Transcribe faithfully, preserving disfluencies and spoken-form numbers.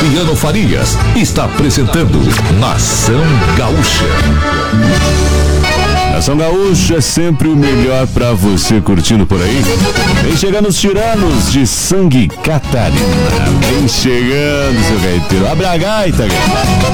Adriano Farias está apresentando Nação Gaúcha. Nação Gaúcha é sempre o melhor pra você curtindo por aí. Vem chegando os tiranos de Sangue Catarina. Vem chegando, seu gaiteiro. Abre a gaita, gaita.